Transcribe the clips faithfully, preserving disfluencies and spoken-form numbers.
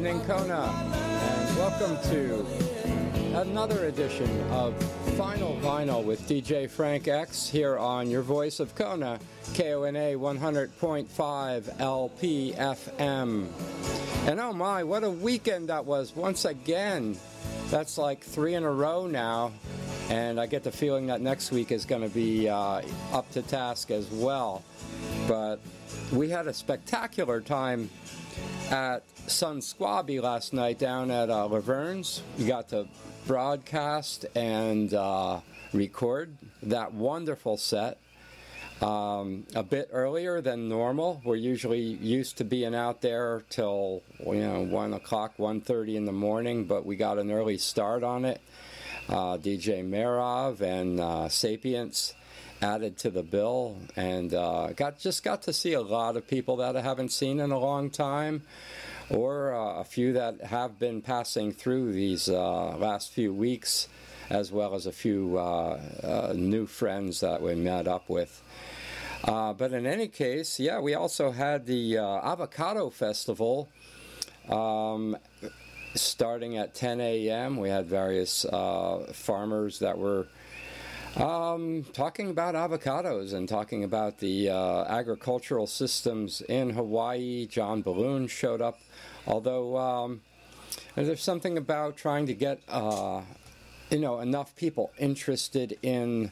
evening, Kona, and welcome to another edition of Final Vinyl with D J Frank X here on your voice of Kona, K O N A one hundred point five L P F M. And oh my, what a weekend that was once again. That's like three in a row now, and I get the feeling that next week is going to be uh, up to task as well. But we had a spectacular time at Sun Squabby last night down at uh, Laverne's. We got to broadcast and uh, record that wonderful set um, a bit earlier than normal. We're usually used to being out there till you know one o'clock, one thirty in the morning, but we got an early start on it. Uh, D J Merov and uh, Sapience added to the bill, and uh, got just got to see a lot of people that I haven't seen in a long time, or uh, a few that have been passing through these uh, last few weeks, as well as a few uh, uh, new friends that we met up with. Uh, but in any case, yeah, we also had the uh, Avocado Festival um, starting at ten a.m. We had various uh, farmers that were Um, talking about avocados and talking about the uh, agricultural systems in Hawaii. John Balloon showed up, although um, there's something about trying to get uh, you know enough people interested in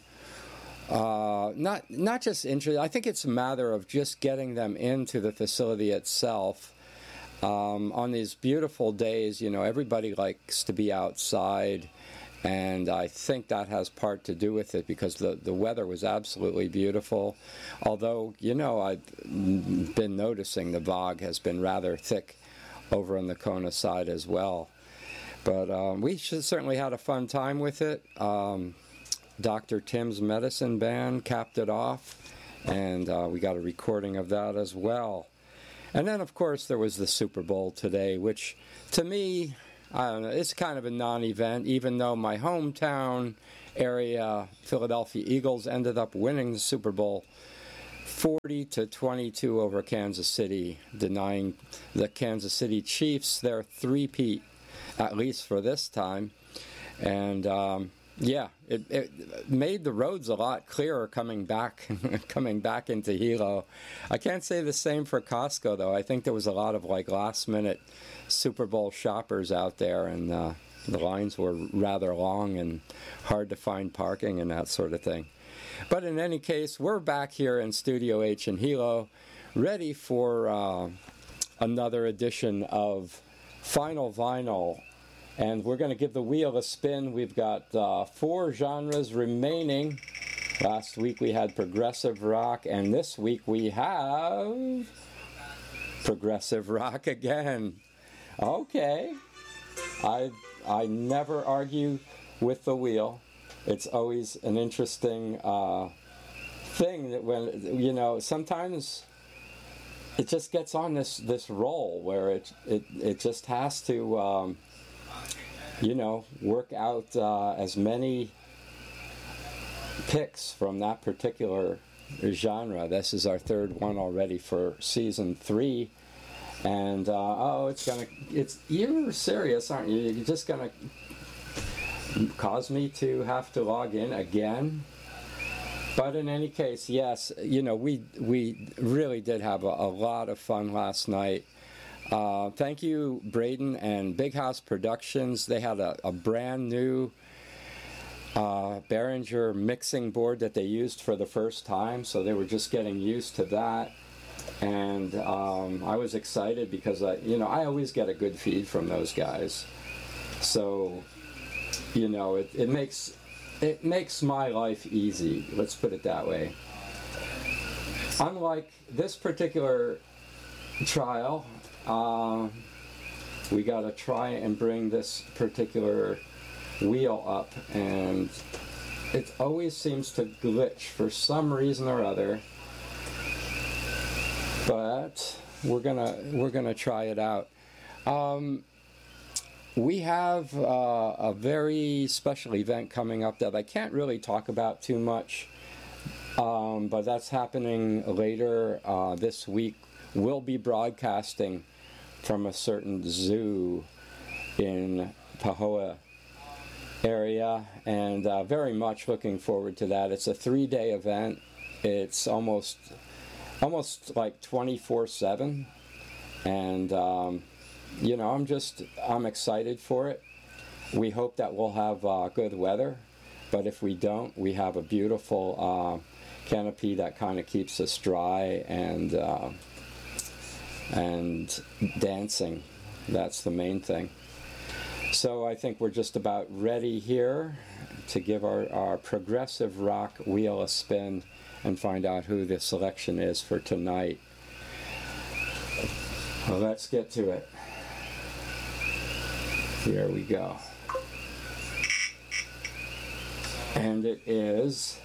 uh, not not just interested. I think it's a matter of just getting them into the facility itself. Um, on these beautiful days, you know, everybody likes to be outside. And I think that has part to do with it because the, the weather was absolutely beautiful. Although, you know, I've been noticing the fog has been rather thick over on the Kona side as well. But um, we certainly had a fun time with it. Um, Doctor Tim's Medicine Band capped it off, and uh, we got a recording of that as well. And then, of course, there was the Super Bowl today, which, to me, I don't know, it's kind of a non-event, even though my hometown area, Philadelphia Eagles, ended up winning the Super Bowl forty to twenty-two over Kansas City, denying the Kansas City Chiefs their three-peat, at least for this time. And um, yeah, it, it made the roads a lot clearer coming back, coming back into Hilo. I can't say the same for Costco, though. I think there was a lot of like last-minute Super Bowl shoppers out there, and uh, the lines were rather long and hard to find parking and that sort of thing. But in any case, we're back here in Studio H in Hilo, ready for uh, another edition of Final Vinyl. And we're going to give the wheel a spin. We've got uh, four genres remaining. Last week we had progressive rock, and this week we have progressive rock again. Okay. I I never argue with the wheel. It's always an interesting uh, thing that when, you know, sometimes it just gets on this, this roll where it, it, it just has to, um, you know, work out uh, as many picks from that particular genre. This is our third one already for season three. And, uh, oh, it's gonna, it's, you're serious, aren't you? You're just gonna cause me to have to log in again? But in any case, yes, you know, we, we really did have a, a lot of fun last night. Uh, thank you, Braden and Big House Productions. They had a, a brand new uh, Behringer mixing board that they used for the first time, so they were just getting used to that. And um, I was excited because I, you know, I always get a good feed from those guys. So, you know, it, it makes it makes my life easy. Let's put it that way. Unlike this particular trial, uh, we got to try and bring this particular wheel up, and it always seems to glitch for some reason or other. But we're gonna we're gonna try it out. Um, we have uh, a very special event coming up that I can't really talk about too much, um, but that's happening later uh, this week. We'll be broadcasting from a certain zoo in Pahoa area, and uh, very much looking forward to that. It's a three-day event. It's almost almost like twenty-four seven, and um, you know, I'm just I'm excited for it. We hope that we'll have uh, good weather, but if we don't, we have a beautiful uh, canopy that kind of keeps us dry and uh, and dancing. That's the main thing. So I think we're just about ready here to give our, our progressive rock wheel a spin and find out who the selection is for tonight. Well, let's get to it. Here we go. And it is...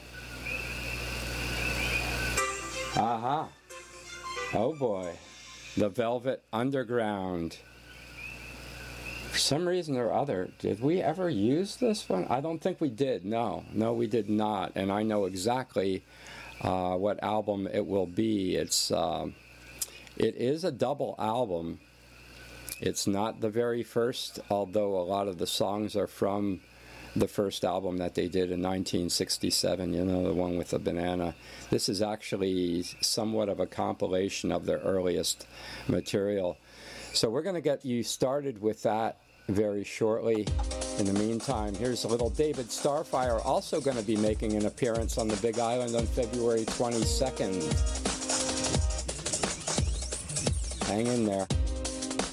Aha! Oh boy. The Velvet Underground. For some reason or other, did we ever use this one? I don't think we did. No, no, we did not. And I know exactly uh, what album it will be. It's uh, it is a double album. It's not the very first, although a lot of the songs are from the first album that they did in nineteen sixty-seven. You know, the one with the banana. This is actually somewhat of a compilation of their earliest material. So we're going to get you started with that very shortly. In the meantime, here's a little David Starfire, also going to be making an appearance on the Big Island on February twenty-second. Hang in there.